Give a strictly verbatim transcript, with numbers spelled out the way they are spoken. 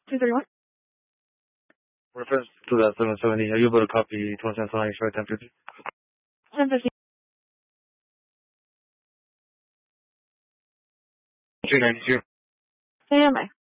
two thirty-one. Reference to that seven seventy, are you able to copy twenty cents on extra ten fifty? ten fifty. two ninety-two. Stand by.